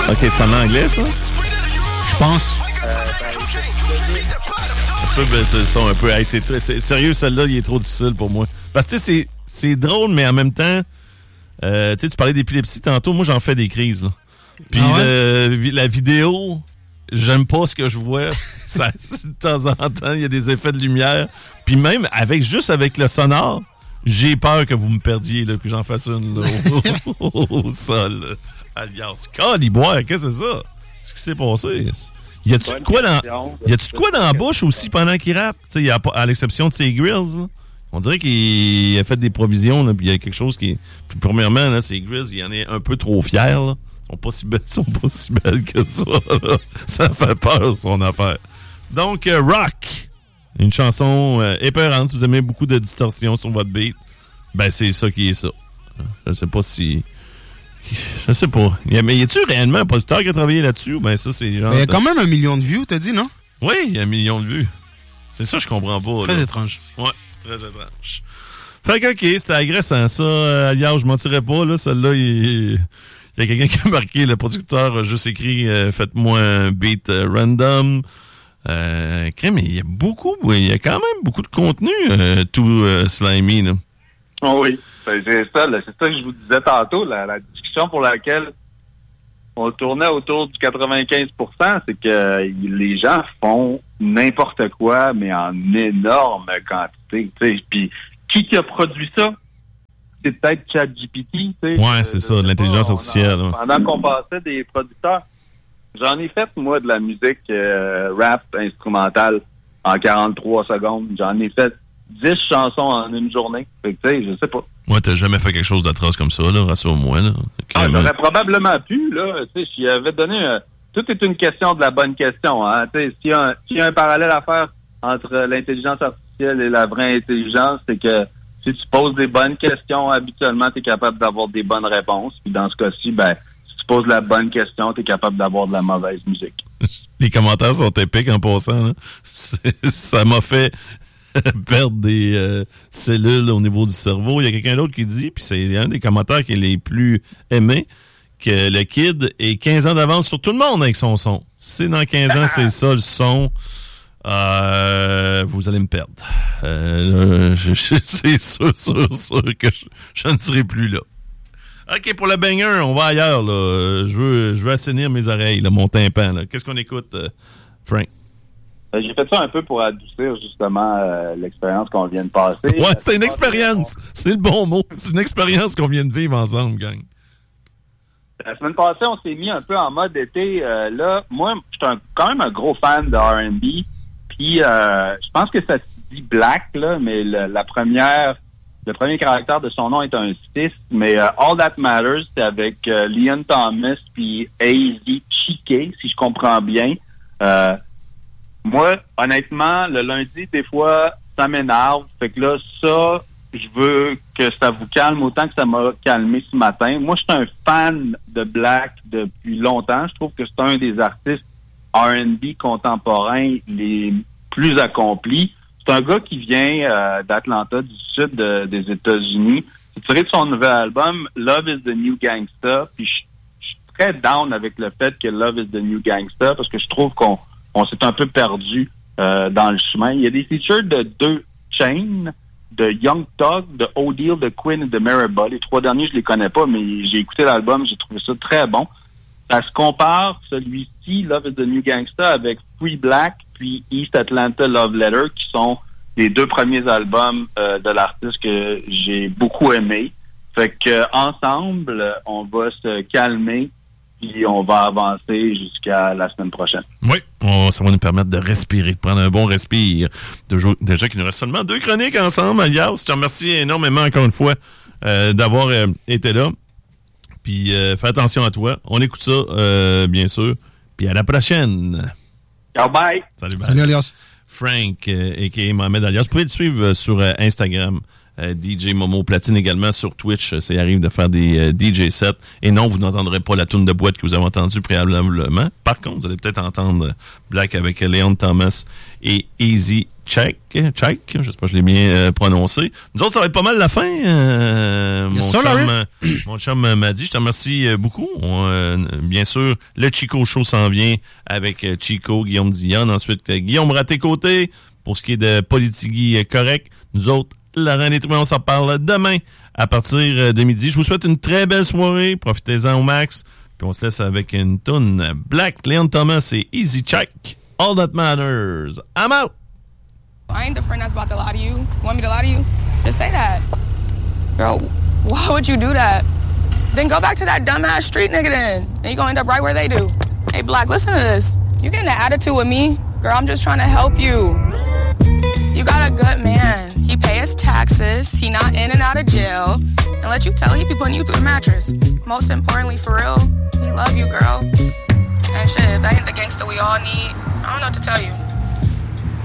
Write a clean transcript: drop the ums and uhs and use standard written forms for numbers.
OK, c'est en anglais, ça? Je pense. Un peu. Hey, c'est sérieux, celle-là, il est trop difficile pour moi. Parce que, tu sais, c'est drôle, mais en même temps, tu sais, tu parlais d'épilepsie tantôt. Moi, j'en fais des crises, là. Puis la vidéo, j'aime pas ce que je vois. Ça, de temps en temps, il y a des effets de lumière. Puis même, juste avec le sonore, j'ai peur que vous me perdiez, là, que j'en fasse une là, au sol. Là. Alias, caliboire, qu'est-ce que c'est ça? Qu'est-ce qui s'est passé? Y a-tu de quoi dans la bouche aussi pendant qu'il rappe? T'sais, à l'exception de ses grills, là. On dirait qu'il a fait des provisions, là, puis il y a quelque chose qui... Puis premièrement, là, ses grills, il en est un peu trop fier, là. Ils sont pas si belles que ça, là. Ça fait peur, son affaire. Donc, Rock, une chanson épeurante. Si vous aimez beaucoup de distorsion sur votre beat, ben c'est ça qui est ça. Je sais pas si... Je sais pas. Mais y a-tu réellement un producteur qui a travaillé là-dessus? Ou ben ça, c'est genre... Il y a quand même 1 million de views, t'as dit, non? Oui, il y a 1 million de vues. C'est ça, je comprends pas. Très là. étrange. Ouais, très étrange. Fait que, OK, c'était agressant, ça. Alias, je mentirais pas, là. Celle-là, il y a quelqu'un qui a marqué, le producteur a juste écrit « Faites-moi un beat random ». Mais il y a quand même beaucoup de contenu, tout slimy, là. Oh oui, c'est ça que je vous disais tantôt, la discussion pour laquelle on tournait autour du 95%, c'est que les gens font n'importe quoi, mais en énorme quantité. Puis qui a produit ça? C'est peut-être ChatGPT. Ouais, c'est ça, de l'intelligence artificielle. Pendant qu'on passait des producteurs, j'en ai fait, moi, de la musique rap instrumentale en 43 secondes. J'en ai fait 10 chansons en une journée. Fait que, tu sais, je sais pas. Ouais, t'as jamais fait quelque chose d'atroce comme ça, là, rassure-moi, là. J'aurais probablement pu, là. Tu sais, j'y avais donné tout est une question de la bonne question, hein. Tu sais, s'il y a un parallèle à faire entre l'intelligence artificielle et la vraie intelligence, c'est que si tu poses des bonnes questions, habituellement, tu es capable d'avoir des bonnes réponses. Puis dans ce cas-ci, ben, si tu poses la bonne question, tu es capable d'avoir de la mauvaise musique. Les commentaires sont épiques en passant, là. Ça m'a fait perdre des cellules au niveau du cerveau. Il y a quelqu'un d'autre qui dit, puis c'est un des commentaires qui est les plus aimés, que le kid est 15 ans d'avance sur tout le monde avec son son. Si c'est dans 15 ans, c'est ça le son, vous allez me perdre. C'est sûr que je ne serai plus là. OK, pour le banger, on va ailleurs, là. Je veux assainir mes oreilles, là, mon tympan, là. Qu'est-ce qu'on écoute, Frank? J'ai fait ça un peu pour adoucir, justement, l'expérience qu'on vient de passer. Ouais, c'était une expérience. C'est le bon mot. C'est une expérience qu'on vient de vivre ensemble, gang. La semaine passée, on s'est mis un peu en mode été. Là, moi, je suis quand même un gros fan de R&B. Puis, je pense que ça se dit Black, là, mais le premier caractère de son nom est un 6. Mais All That Matters, c'est avec Leon Thomas puis A.Z. Chike, si je comprends bien. Moi, honnêtement, le lundi, des fois, ça m'énerve. Fait que là, ça, je veux que ça vous calme autant que ça m'a calmé ce matin. Moi, je suis un fan de Black depuis longtemps. Je trouve que c'est un des artistes R&B contemporains les plus accomplis. C'est un gars qui vient d'Atlanta, du sud des États-Unis. C'est tiré de son nouvel album, Love is the New Gangsta. Puis je suis très down avec le fait que Love is the New Gangsta parce que je trouve qu'on s'est un peu perdu dans le chemin. Il y a des features de 2 Chainz, de Young Thug, de O'Deal, de Queen et de Maribel. Les 3 derniers, je les connais pas, mais j'ai écouté l'album, j'ai trouvé ça très bon. Ça se compare, celui-ci, Love is the New Gangsta, avec Free Black, puis East Atlanta Love Letter, qui sont les 2 premiers albums de l'artiste que j'ai beaucoup aimé. Fait que ensemble, on va se calmer, puis on va avancer jusqu'à la semaine prochaine. Oui, ça va nous permettre de respirer, de prendre un bon respire. Déjà qu'il nous reste seulement 2 chroniques ensemble, Alias. Je te remercie énormément encore une fois d'avoir été là. Puis fais attention à toi. On écoute ça, bien sûr. Puis à la prochaine. Ciao, bye. Salut Alias. Frank, a.k.a. Mohamed Alias. Vous pouvez le suivre sur Instagram. DJ Momo Platine également sur Twitch. Ça y arrive de faire des DJ sets. Et non, vous n'entendrez pas la toune de boîte que vous avez entendue préalablement. Par contre, vous allez peut-être entendre Black avec Leon Thomas et Easy Check, je sais pas si je l'ai bien prononcé. Nous autres, ça va être pas mal la fin. Mon chum m'a dit, je te remercie beaucoup. Bien sûr, le Chico Show s'en vient avec Chico, Guillaume Dion, ensuite Guillaume Raté-Côté. Pour ce qui est de Politigui correct, nous autres, Laurent Détruit, on s'en parle demain à partir de midi. Je vous souhaite une très belle soirée. Profitez-en au max. Puis on se laisse avec une toune Black, Leon Thomas et Easy Check. All that matters. I'm out! I ain't the friend that's about to lie to you. You want me to lie to you? Just say that. Girl, why would you do that? Then go back to that dumbass street nigga then. And you gonna end up right where they do. Hey, Black, listen to this. You getting an attitude with me? Girl, I'm just trying to help you. You got a good man. He pay his taxes. He not in and out of jail. And let you tell he be putting you through the mattress. Most importantly, for real, he love you, girl. And shit, if that ain't the gangster we all need, I don't know what to tell you.